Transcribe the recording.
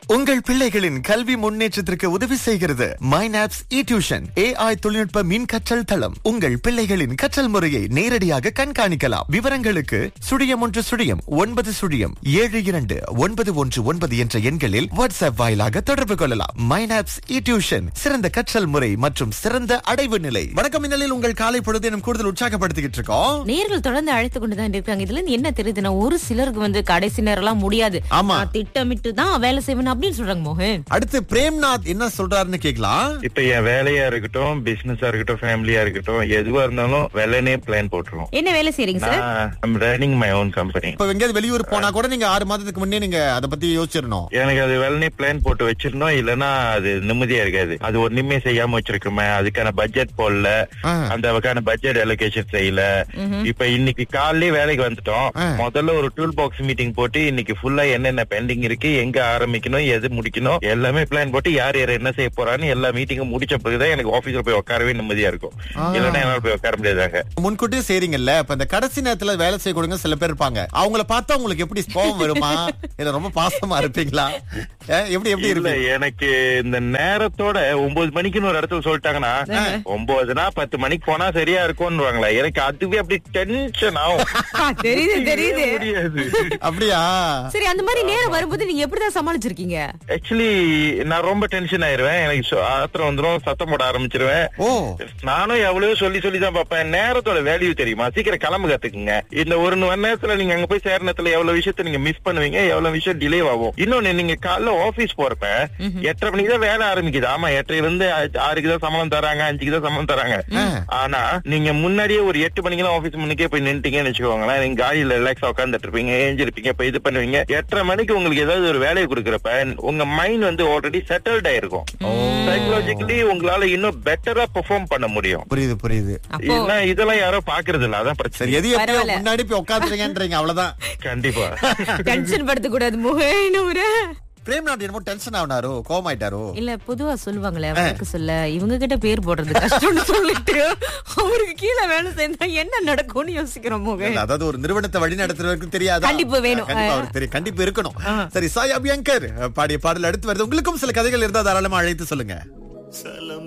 உங்கள் பிள்ளைகளின் கல்வி முன்னேற்றத்திற்கு உதவி செய்கிறது மைனாப்ஸ் டியூஷன் AI தொழில்நுட்ப மின் கற்றல் தளம். உங்கள் பிள்ளைகளின் கற்றல் முறையை நேரடியாக கண்காணிக்கலாம். விவரங்களுக்கு *1 என்ற எண்களில் வாட்ஸ்அப் வாயிலாக தொடர்பு கொள்ளலாம். மைனாப்ஸ் டியூஷன், சிறந்த கற்றல் முறை மற்றும் சிறந்த அடைவு நிலை. வணக்கம். இந்நிலையில் உங்கள் காலை பொழுதை நம்ம கூடுதல் உற்சாகப்படுத்திக்கிட்டு இருக்கோம். நேர்கள் தொடர்ந்து அழைத்து கொண்டுதான் இருக்காங்க. இதுல இருந்து என்ன தெரியுதுன்னா, ஒரு சிலருக்கு கடைசி நேரம் முடியாது, ஆமா, திட்டமிட்டு தான் வேலை செய்வேன் அப்படின்னு சொல்றாங்க. மோகன் அடுத்து பிரேம்நாத் என்ன சொல்றாருன்னு கேக்கலாம். இப்ப என் வேலையா இருக்கட்டும், பிசினஸா இருக்கட்டும், ஃபேமிலியா இருக்கட்டும், எதுவா இருந்தாலும் வெள்ளனே பிளான் போட்டுருவோம். என்ன வேலை செய்றீங்க sir? I'm running my own company. இப்ப எங்கயாவது வெளியூர் போனா கூட நீங்க 6 மாதத்துக்கு முன்னே நீங்க அத பத்தி யோசிச்சிரணும். எனக்கு அது வெள்ளனே பிளான் போட்டு வச்சிருந்தோம், இல்லன்னா அது நிம்மதியா இருக்காது. அது ஒரு நிம்மதி செய்யாம வச்சிருக்கோமே, அதுக்கான பட்ஜெட் போடல, அந்த பட்ஜெட் அலோகேஷன் செய்யல. இப்ப இன்னைக்கு காலையிலே வேலைக்கு வந்துட்டோம். முதல்ல ஒரு டூல் பாக்ஸ் மீட்டிங் போட்டு இன்னைக்கு ஃபுல்லா என்னென்ன பெண்டிங் இருக்கு, எங்க ஆரம்பிக்கணும், எது முடிக்கணும், எல்லாமே பிளான் போட்டு யார் யார் என்ன செய்ய போறான்னு எல்லா மீட்டிங்கும் முடிச்ச பிறகுதான் எனக்கு ஆபீஸ்ல போய் உட்காரவே நிம்மதியா இருக்கும். இல்லன்னா என்னால போய் உட்கார முடியாதாங்க. முன்கூட்டியே செய்றீங்கல்ல, இப்ப இந்த கடைசி நேரத்துல வேலை செய்ய கொடுங்க சில பேர் இருப்பாங்க. அவங்கள பார்த்தா உங்களுக்கு எப்படி கோபம் வருமா, இல்ல ரொம்ப பாசமா இருப்பீங்களா, எப்படி எப்படி இல்ல, இருக்கு? எனக்கு இந்த நேரத்தோட 9 மணிக்குன்னு ஒரு இடத்துல சொல்லிட்டாங்கன்னா 9னா 10 மணிக்கு போனா சரியா இருக்கும்னுவாங்களா, எனக்கு அதுவே அப்படி டென்ஷன் ஆகும். தெரியுது முடியாது. அப்படியா? சரி, அந்த மாதிரி நேரம் வரும்போது நீங்க எப்படிதான் சமாளிச்சிருக்கீங்க? ஆக்சுவலி நான் ரொம்ப டென்ஷன் ஆயிருவேன். எனக்கு ஆத்திரம் வந்துடும், சத்தம் போட ஆரம்பிச்சிருவேன். நானும் எவ்வளவு சொல்லி தான் பாப்பேன். நேரத்தோட வேல்யூ தெரியுமா, சீக்கிரம் கிளம்பு கத்துக்குங்க. இந்த 1 மணி நேரத்துல நீங்க அங்க போய் சேர நேரத்துல எவ்வளவு விஷயத்த நீங்க மிஸ் பண்ணுவீங்க, எவ்வளவு விஷயம் டிலே ஆகும். இன்னொன்னு, நீங்க காலைல ஆபீஸ் போறப்ப 8:30 மணிக்கு தான் வேலை ஆரம்பிக்குது. ஆமா, 8:30 இருந்து 6க்கு தான் சம்பளம் தராங்க, 5க்கு தான் சம்பளம் தராங்க. ஆனா நீங்க முன்னாடியே ஒரு 8 மணிக்கு தான் ஆபீஸ் முன்னுக்கே போய் நின்றுட்டீங்கன்னு வச்சுக்கோங்களேன், நீங்க காலையில ரிலாக்ஸா உட்காந்துட்டு இருப்பீங்க, ஏஞ்சிருப்பீங்க, இப்ப இது பண்ணுவீங்க. 8:30 மணிக்கு உங்களுக்கு ஏதாவது ஒரு வேலையை கொடுக்கறப்ப உங்க மைண்ட் ஆல்ரெடி செட்டில்ட் ஆயிருக்கும். சைக்கலாஜிக்கலி உங்களால இன்னும் பெட்டரா பெர்ஃபார்ம் பண்ண முடியும். புரியுது. இதெல்லாம் யாரோ பாக்குறது இல்ல, அதான் பிரச்சனை. எது எப்படியோ முன்னாடி போய் உட்காந்துருங்கன்றீங்க, அவ்வளவுதான். கண்டிப்பா டென்ஷன் படுத்த கூடாது மோகன். பிரேம்நாத் என்னமோ டென்ஷன் ஆனாரோ, கோவமாயிட்டாரோ? இல்ல, பொதுவா சொல்லுவாங்களே, அவருக்கு சொல்ல இவங்க கிட்ட பேர் போடுறது கஷ்டம்னு சொல்லிட்டு அவருக்கு கீழே வேலை செய்தா என்ன நடக்கும்னு யோசிக்கிறோம் மோகன். அதாவது ஒரு நிறுவனத்தை வழி நடத்துறதுக்கு தெரியாது, கண்டிப்பு வேணும், அவருக்கு தெரியும், கண்டிப்பு இருக்கணும். சரி, சாய் அபியங்கர் பாடிய பாடல் அடுத்து வருது. உங்களுக்கும் சில கதைகள் இருந்தா தாராளமா அழைத்து சொல்லுங்க.